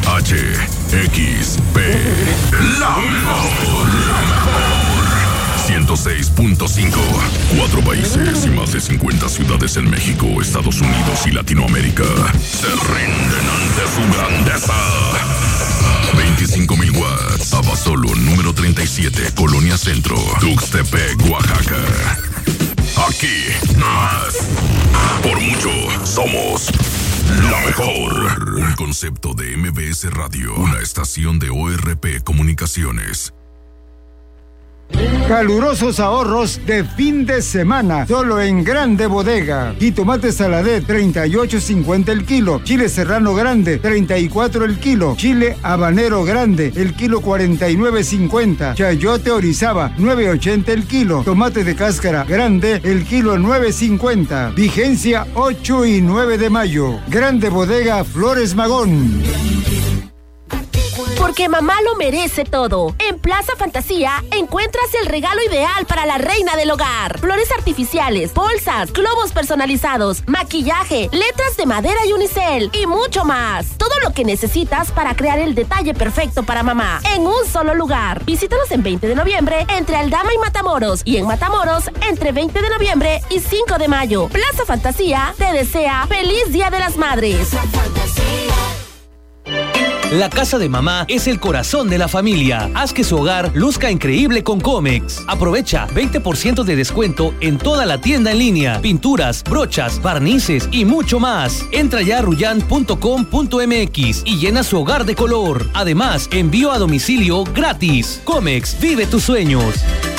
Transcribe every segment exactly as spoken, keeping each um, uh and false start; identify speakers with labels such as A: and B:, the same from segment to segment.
A: H X P, la mejor, la mejor. ciento seis punto cinco. Cuatro países y más de cincuenta ciudades en México, Estados Unidos y Latinoamérica se rinden ante su grandeza. veinticinco mil watts. Abasolo, número treinta y siete, Colonia Centro, Tuxtepec, Oaxaca. Aquí, más. Por mucho, somos la mejor. Un concepto de M B S Radio, una estación de O R P Comunicaciones.
B: Calurosos ahorros de fin de semana, solo en Grande Bodega. Jitomate Saladet, treinta y ocho cincuenta el kilo. Chile serrano grande, treinta y cuatro el kilo. Chile habanero grande, el kilo cuarenta y nueve cincuenta. Chayote Orizaba, nueve ochenta el kilo. Tomate de cáscara grande, el kilo nueve cincuenta. Vigencia ocho y nueve de mayo. Grande Bodega Flores Magón.
C: Porque mamá lo merece todo. En Plaza Fantasía encuentras el regalo ideal para la reina del hogar. Flores artificiales, bolsas, globos personalizados, maquillaje, letras de madera y unicel y mucho más. Todo lo que necesitas para crear el detalle perfecto para mamá en un solo lugar. Visítanos en veinte de noviembre entre Aldama y Matamoros y en Matamoros entre veinte de noviembre y cinco de mayo. Plaza Fantasía te desea feliz Día de las Madres.
D: La casa de mamá es el corazón de la familia. Haz que su hogar luzca increíble con Comex. Aprovecha veinte por ciento de descuento en toda la tienda en línea. Pinturas, brochas, barnices y mucho más. Entra ya a ruyan punto com punto m x y llena su hogar de color. Además, envío a domicilio gratis. Comex, vive tus sueños.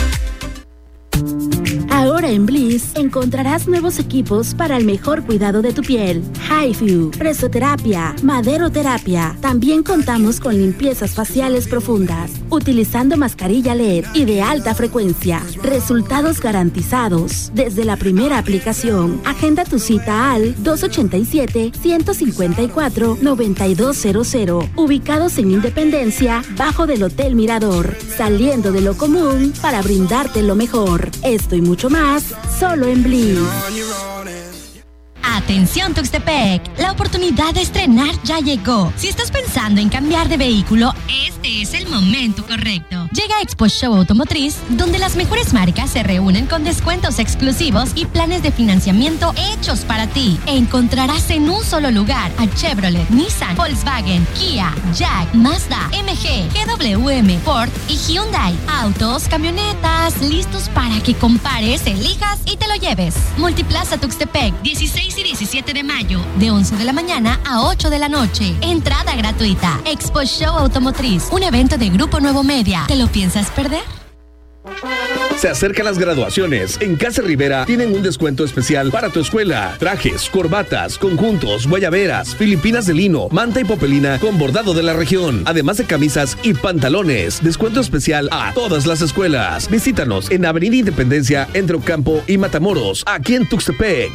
E: Ahora en Bliss encontrarás nuevos equipos para el mejor cuidado de tu piel. HiFu, presoterapia, maderoterapia. También contamos con limpiezas faciales profundas, utilizando mascarilla L E D y de alta frecuencia. Resultados garantizados desde la primera aplicación. Agenda tu cita al dos ochenta y siete, ciento cincuenta y cuatro, noventa y dos cero cero. Ubicados en Independencia, bajo del Hotel Mirador. Saliendo de lo común para brindarte lo mejor. Esto y mucho más, solo en Bliss.
F: Atención Tuxtepec, la oportunidad de estrenar ya llegó. Si estás pensando en cambiar de vehículo, este es el momento correcto. Llega Expo Show Automotriz, donde las mejores marcas se reúnen con descuentos exclusivos y planes de financiamiento hechos para ti. Encontrarás en un solo lugar a Chevrolet, Nissan, Volkswagen, Kia, Jack, Mazda, M G, G W M, Ford y Hyundai. Autos, camionetas, listos para que compares, elijas y te lo lleves. Multiplaza Tuxtepec, dieciséis y diecisiete de mayo, de once de la mañana a ocho de la noche. Entrada gratuita. Expo Show Automotriz, un evento de Grupo Nuevo Media. ¿Te lo piensas perder?
G: Se acercan las graduaciones. En Casa Rivera tienen un descuento especial para tu escuela. Trajes, corbatas, conjuntos, guayaberas, filipinas de lino, manta y popelina con bordado de la región. Además de camisas y pantalones. Descuento especial a todas las escuelas. Visítanos en Avenida Independencia, entre Ocampo y Matamoros, aquí en Tuxtepec.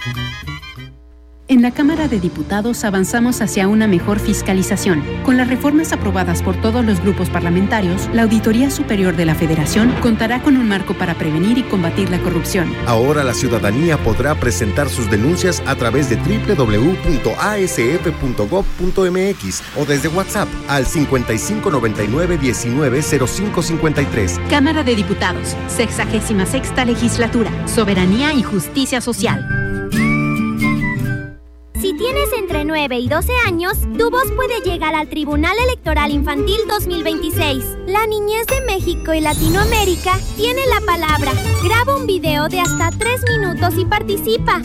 H: En la Cámara de Diputados avanzamos hacia una mejor fiscalización. Con las reformas aprobadas por todos los grupos parlamentarios, la Auditoría Superior de la Federación contará con un marco para prevenir y combatir la corrupción.
I: Ahora la ciudadanía podrá presentar sus denuncias a través de doble u doble u doble u punto a s f punto gob punto m x o desde WhatsApp al cincuenta y cinco noventa y nueve diecinueve cero cinco cincuenta y tres.
H: Cámara de Diputados, sexagésima sexta legislatura, soberanía y justicia social.
J: Si tienes entre nueve y doce años, tu voz puede llegar al Tribunal Electoral Infantil dos mil veintiséis. La niñez de México y Latinoamérica tiene la palabra. Graba un video de hasta tres minutos y participa.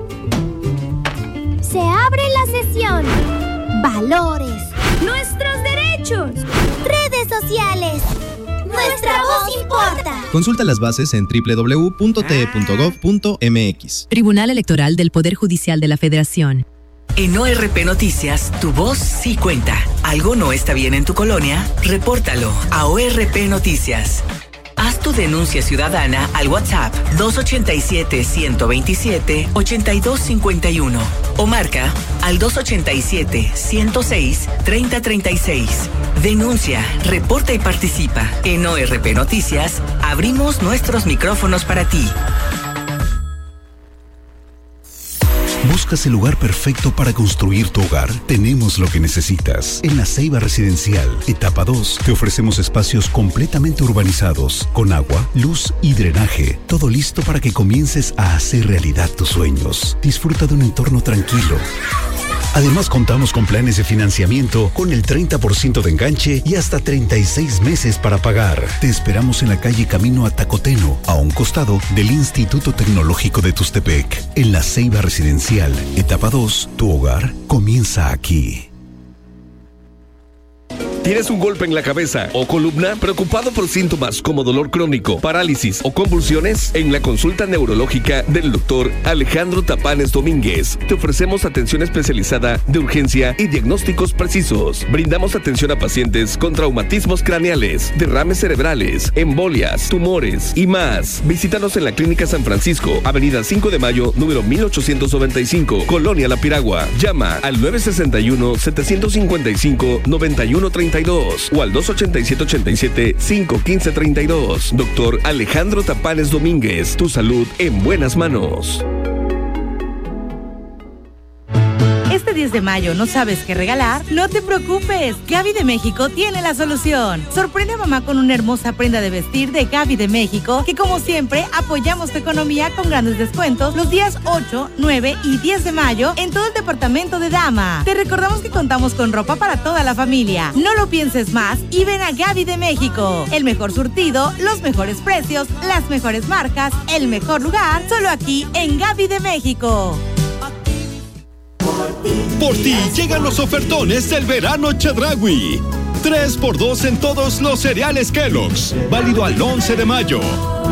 J: Se abre la sesión. Valores. Nuestros derechos. Redes sociales. Nuestra voz importa.
K: Consulta las bases en doble u doble u doble u punto t e punto gob punto m x.
L: Tribunal Electoral del Poder Judicial de la Federación.
M: En O R P Noticias, tu voz sí cuenta. ¿Algo no está bien en tu colonia? Repórtalo a O R P Noticias. Haz tu denuncia ciudadana al WhatsApp dos ochenta y siete, ciento veintisiete, ochenta y dos cincuenta y uno o marca al dos ochenta y siete, ciento seis, treinta treinta y seis. Denuncia, reporta y participa. En O R P Noticias, abrimos nuestros micrófonos para ti.
N: ¿Buscas el lugar perfecto para construir tu hogar? Tenemos lo que necesitas. En La Ceiba Residencial, etapa dos, te ofrecemos espacios completamente urbanizados, con agua, luz y drenaje. Todo listo para que comiences a hacer realidad tus sueños. Disfruta de un entorno tranquilo. Además, contamos con planes de financiamiento con el treinta por ciento de enganche y hasta treinta y seis meses para pagar. Te esperamos en la calle Camino a Tacoteno, a un costado del Instituto Tecnológico de Tustepec. En La Ceiba Residencial, etapa dos, tu hogar comienza aquí.
G: ¿Tienes un golpe en la cabeza o columna? ¿Preocupado por síntomas como dolor crónico, parálisis o convulsiones? En la consulta neurológica del doctor Alejandro Tapanes Domínguez te ofrecemos atención especializada de urgencia y diagnósticos precisos. Brindamos atención a pacientes con traumatismos craneales, derrames cerebrales, embolias, tumores y más. Visítanos en la Clínica San Francisco, Avenida cinco de Mayo, número mil ochocientos noventa y cinco, Colonia La Piragua. Llama al nueve seis uno, siete cinco cinco, nueve uno tres dos o al dos ocho siete, ocho siete, cinco uno cinco tres dos. Doctor Alejandro Tapanes Domínguez, tu salud en buenas manos.
O: Este diez de mayo no sabes qué regalar, no te preocupes, Gaby de México tiene la solución. Sorprende a mamá con una hermosa prenda de vestir de Gaby de México, que como siempre apoyamos tu economía con grandes descuentos los días ocho, nueve y diez de mayo en todo el departamento de dama. Te recordamos que contamos con ropa para toda la familia. No lo pienses más y ven a Gaby de México. El mejor surtido, los mejores precios, las mejores marcas, el mejor lugar, solo aquí en Gaby de México.
P: Por ti llegan los ofertones del verano Chedraui. tres por dos en todos los cereales Kellogg's. Válido al once de mayo.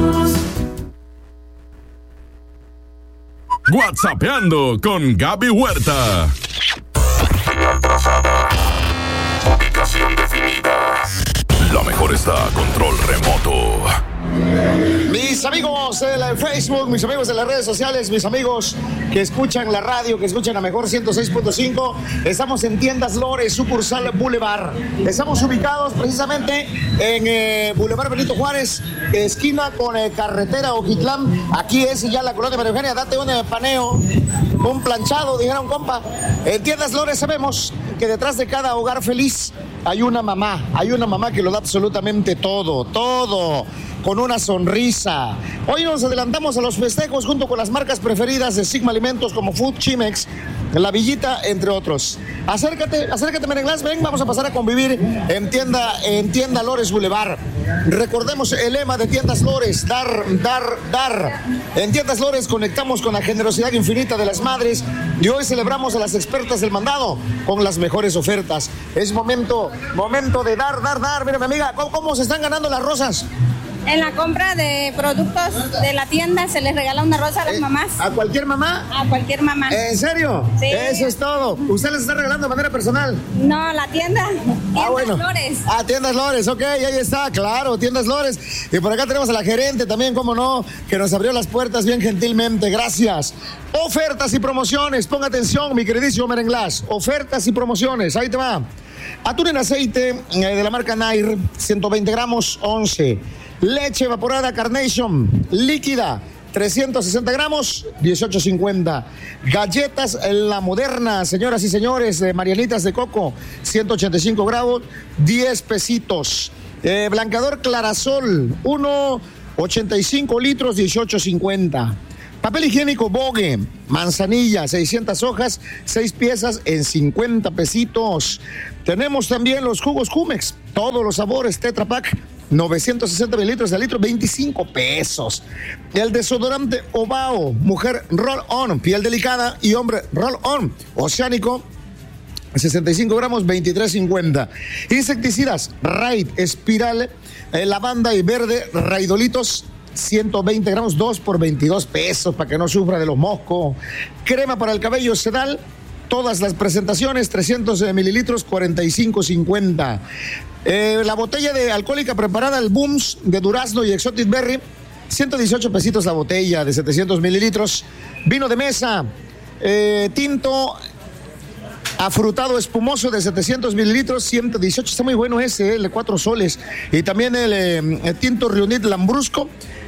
A: WhatsAppeando con Gaby Huerta. Atrasada. Ubicación definida. La mejor está a control remoto.
Q: Mis amigos del Facebook, mis amigos de las redes sociales, mis amigos que escuchan la radio, que escuchan a Mejor ciento seis punto cinco, estamos en Tiendas Lores, sucursal Boulevard. Estamos ubicados precisamente en eh, Boulevard Benito Juárez, esquina con eh, carretera Oquitlán. Aquí es ya la colonia María Eugenia. Date un eh, paneo, un planchado, dijeron compa. En Tiendas Lores sabemos que detrás de cada hogar feliz hay una mamá, hay una mamá que lo da absolutamente todo, todo, con una sonrisa. Hoy nos adelantamos a los festejos junto con las marcas preferidas de Sigma Alimentos como Food Chimex, La Villita, entre otros. Acércate, acércate, Merenglás, ven, vamos a pasar a convivir en tienda, en tienda Lores Boulevard. Recordemos el lema de Tiendas Lores, dar, dar, dar. En Tiendas Lores conectamos con la generosidad infinita de las madres y hoy celebramos a las expertas del mandado con las mejores ofertas. Es momento, momento de dar, dar, dar. Mira, mi amiga, ¿cómo, cómo se están ganando las rosas?
R: En la compra de productos de la tienda se les regala una rosa a las eh, mamás.
Q: ¿A cualquier mamá?
R: A cualquier mamá.
Q: ¿En serio?
R: Sí.
Q: Eso es todo. ¿Usted les está regalando de manera personal?
R: No, la tienda. Tiendas
Q: ah, bueno.
R: Lores.
Q: Ah, Tiendas Lores, ok, ahí está, claro, Tiendas Lores. Y por acá tenemos a la gerente también, cómo no, que nos abrió las puertas bien gentilmente, gracias. Ofertas y promociones, ponga atención, mi queridísimo Merenglás. Ofertas y promociones, ahí te va. Atún en aceite eh, de la marca Nair, ciento veinte gramos, once. Leche evaporada Carnation, líquida, trescientos sesenta gramos, dieciocho cincuenta. Galletas La Moderna, señoras y señores, de Marianitas de Coco, ciento ochenta y cinco gramos, diez pesitos. Eh, Blancador Clarasol, uno ochenta y cinco litros, dieciocho cincuenta. Papel higiénico Bogue, manzanilla, seiscientas hojas, seis piezas en cincuenta pesitos. Tenemos también los jugos Jumex, todos los sabores, Tetra Pak, novecientos sesenta mililitros de litro, veinticinco pesos. El desodorante Ovao, mujer Roll On, piel delicada, y hombre Roll On, oceánico, sesenta y cinco gramos, veintitrés cincuenta. Insecticidas Raid, espiral, eh, lavanda y verde, Raidolitos, ciento veinte gramos, dos por veintidós pesos, para que no sufra de los moscos. Crema para el cabello Sedal, todas las presentaciones, trescientos mililitros, cuarenta y cinco cincuenta. Eh, la botella de alcohólica preparada, el Booms de Durazno y Exotic Berry, ciento dieciocho pesitos la botella de setecientos mililitros. Vino de mesa, eh, tinto afrutado espumoso de setecientos mililitros, ciento dieciocho. Está muy bueno ese, el de cuatro soles. Y también el, eh, el tinto Riunit Lambrusco,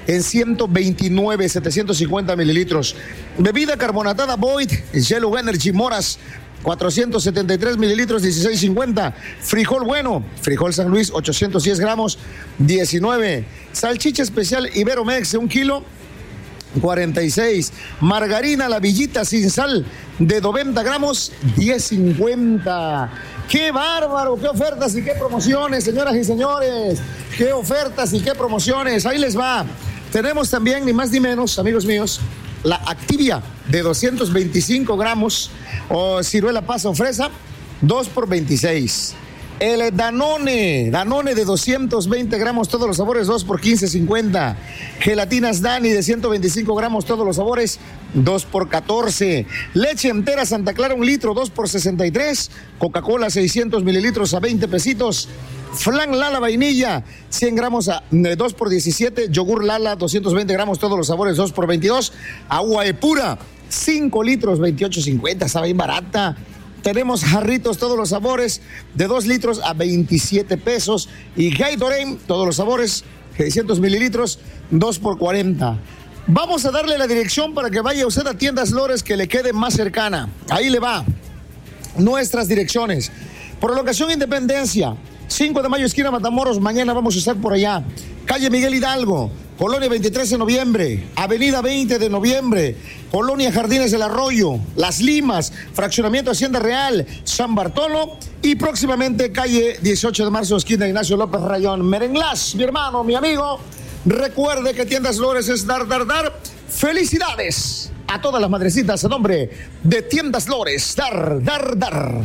Q: en ciento veintinueve, setecientos cincuenta mililitros. Bebida carbonatada Void, Yellow Energy Moras, cuatrocientos setenta y tres mililitros, dieciséis cincuenta. Frijol bueno, frijol San Luis, ochocientos diez gramos, diecinueve. Salchicha especial Iberomex, un kilo, cuarenta y seis. Margarina La Villita sin sal de noventa gramos, diez cincuenta. ¡Qué bárbaro! ¡Qué ofertas y qué promociones, señoras y señores! ¡Qué ofertas y qué promociones! Ahí les va. Tenemos también, ni más ni menos, amigos míos, la Activia de doscientos veinticinco gramos o ciruela pasa o fresa, dos por veintiséis. El Danone, Danone de doscientos veinte gramos, todos los sabores, dos por quince cincuenta. Gelatinas Dani de ciento veinticinco gramos, todos los sabores, dos por catorce. Leche entera Santa Clara, un litro, dos por sesenta y tres. Coca-Cola, seiscientos mililitros a veinte pesitos. Flan Lala vainilla, cien gramos a dos por diecisiete. Yogur Lala, doscientos veinte gramos, todos los sabores, dos por veintidós. Agua Epura, cinco litros, veintiocho cincuenta, está bien barata. Tenemos jarritos, todos los sabores, de dos litros a veintisiete pesos. Y Gatorade, todos los sabores, seiscientos mililitros, dos por cuarenta. Vamos a darle la dirección para que vaya usted a Tiendas Lores que le quede más cercana. Ahí le va. Nuestras direcciones. Prolongación Independencia, cinco de mayo, esquina Matamoros. Mañana vamos a estar por allá. Calle Miguel Hidalgo, Colonia veintitrés de noviembre, Avenida veinte de noviembre, Colonia Jardines del Arroyo, Las Limas, Fraccionamiento Hacienda Real, San Bartolo y próximamente calle dieciocho de marzo, esquina Ignacio López Rayón. Merenglás, mi hermano, mi amigo, recuerde que Tiendas Lores es dar, dar, dar. Felicidades a todas las madrecitas a nombre de Tiendas Lores. Dar, dar, dar.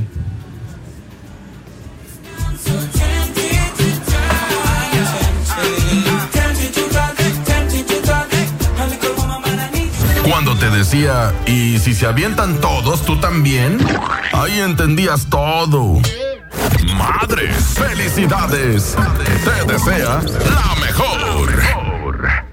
A: Cuando te decía, ¿y si se avientan todos, tú también? Ahí entendías todo. ¡Madres! ¡Felicidades! Te desea la